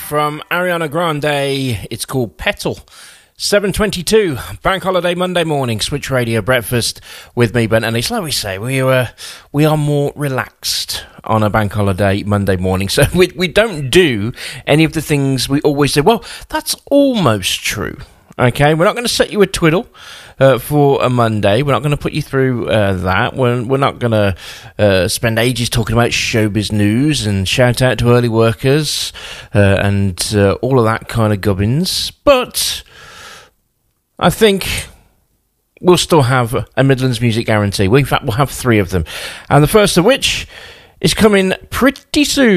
from Ariana Grande. It's called Petal. 7:22, Bank Holiday Monday morning, Switch Radio Breakfast with me, Ben. And it's like we say, we are more relaxed on a Bank Holiday Monday morning. So we don't do any of the things we always say. Well, that's almost true. Okay, we're not going to set you a twiddle for a Monday. We're not going to put you through that. We're not going to spend ages talking about showbiz news and shout out to early workers and all of that kind of gubbins. But I think we'll still have a Midlands Music Guarantee. In fact, we'll have 3 of them. And the first of which is coming pretty soon.